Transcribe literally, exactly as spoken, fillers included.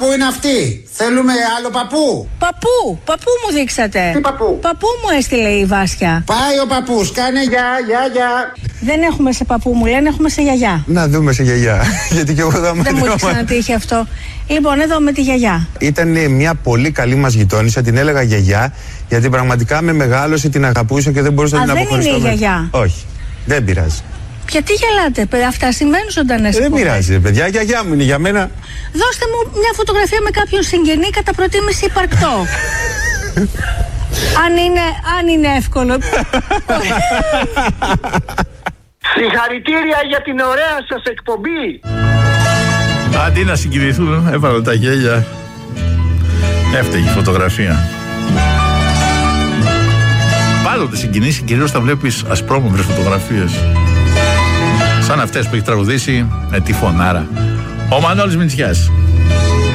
Πού είναι αυτή? Θέλουμε άλλο παππού. Παππού, παππού μου δείξατε. Τι παππού? Παππού μου έστειλε η Βάσια. Πάει ο παππούς, κάνε γεια, γεια, γεια. Δεν έχουμε σε παππού μου λένε, έχουμε σε γιαγιά. Να δούμε σε γιαγιά. Γιατί και εγώ θα Δεν μου έχει ξανατύχει αυτό. Λοιπόν, εδώ με τη γιαγιά. Ήταν μια πολύ καλή μας γειτόνισσα, την έλεγα γιαγιά, γιατί πραγματικά με μεγάλωσε, την αγαπούσα και δεν μπορούσα να την αποχωριστώ. Δεν είναι η γιαγιά. Όχι, δεν πειράζει. Γιατί γελάτε, παιδιά, αυτά σημαίνουν ζωντανές. Δεν πειράζει, παιδιά, η γιαγιά μου είναι για μένα. Δώστε μου μια φωτογραφία με κάποιον συγγενή κατά προτίμηση υπαρκτό. αν, είναι, αν είναι εύκολο. Συγχαρητήρια για την ωραία σας εκπομπή. Αντί να συγκινηθούν, έβαλα τα γέλια. Έφταιγε η φωτογραφία. Πάντοτε συγκινήσει, κυρίως θα βλέπεις ασπρόμαυρες φωτογραφίες. Σαν αυτές που έχει τραγουδήσει με τη φωνάρα ο Μανώλης Μητσιάς.